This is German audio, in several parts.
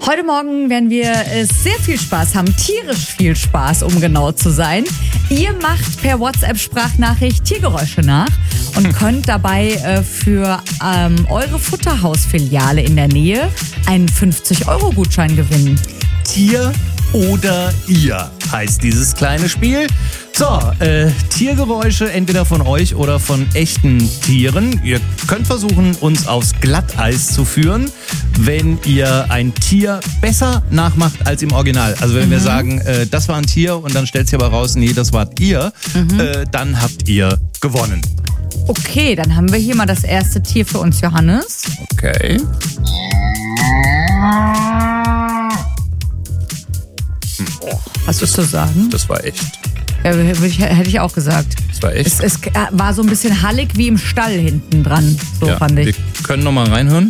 Heute Morgen werden wir sehr viel Spaß haben, tierisch viel Spaß, um genau zu sein. Ihr macht per WhatsApp-Sprachnachricht Tiergeräusche nach und könnt dabei für eure Futterhausfiliale in der Nähe einen 50-Euro-Gutschein gewinnen. Tier oder ihr heißt dieses kleine Spiel. So, Tiergeräusche entweder von euch oder von echten Tieren. Ihr könnt versuchen, uns aufs Glatteis zu führen, wenn ihr ein Tier besser nachmacht als im Original. Also wenn wir sagen, das war ein Tier und dann stellt sich aber raus, nee, das wart ihr, dann habt ihr gewonnen. Okay, dann haben wir hier mal das erste Tier für uns, Johannes. Okay. Was willst du sagen? Das war echt. Ja, hätte ich auch gesagt. Das war echt. Es war so ein bisschen hallig wie im Stall hinten dran, so Ja, fand ich. wir können nochmal reinhören.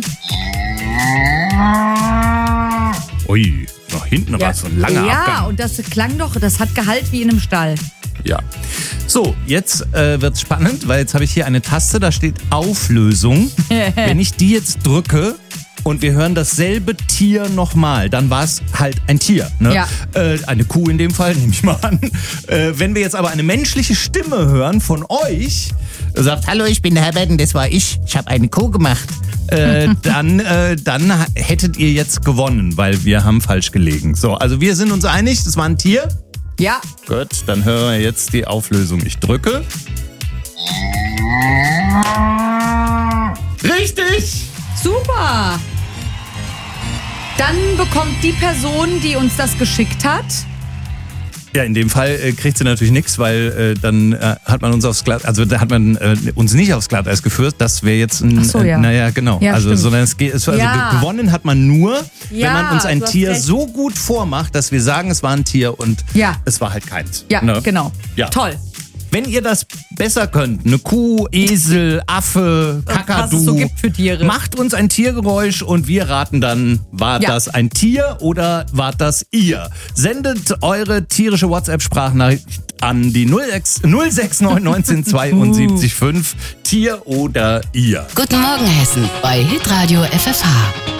Ui, nach hinten war es so ein langer Ja, Abgang. und das klang doch, das hat Gehalt wie in einem Stall. Ja. So, jetzt wird's spannend, weil jetzt habe ich hier eine Taste, da steht Auflösung. Wenn ich die jetzt drücke und wir hören dasselbe Tier nochmal, dann war es halt ein Tier. Ne? Ja. Eine Kuh in dem Fall, nehme ich mal an. Wenn wir jetzt aber eine menschliche Stimme hören von euch, sagt, hallo, ich bin der Herbert und das war ich habe eine Kuh gemacht. Dann hättet ihr jetzt gewonnen, weil wir haben falsch gelegen. So, also wir sind uns einig, das war ein Tier. Ja. Gut, dann hören wir jetzt die Auflösung. Ich drücke. Richtig! Super! Dann bekommt die Person, die uns das geschickt hat. Ja, in dem Fall kriegt sie natürlich nichts, weil dann hat man uns aufs Glatteis, also da hat man uns nicht aufs Glatteis geführt. Das wäre jetzt ein, Ach so, ja. Naja, genau. Ja, also, stimmt. sondern gewonnen hat man nur, wenn Ja, man uns ein du hast Tier recht. so gut vormacht, dass wir sagen, es war ein Tier und Ja. es war halt keins. Ja, Ne? genau. Ja. Toll. Wenn ihr das besser könnt, eine Kuh, Esel, Affe, Kakadu, was es so gibt für Tiere. macht uns ein Tiergeräusch und wir raten dann, war Ja. das ein Tier oder war das ihr? Sendet eure tierische WhatsApp-Sprachnachricht an die 069 72 5, Tier oder ihr. Guten Morgen Hessen bei Hitradio FFH.